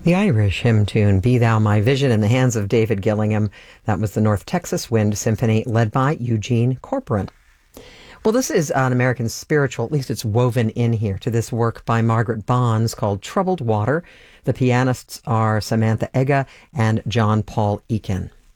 The Irish hymn tune, Be Thou My Vision, in the hands of David Gillingham. That was the North Texas Wind Symphony, led by Eugene Corcoran. Well, this is an American spiritual, at least it's woven in here, to this work by Margaret Bonds called Troubled Water. The pianists are Samantha Ega and John Paul Eakin.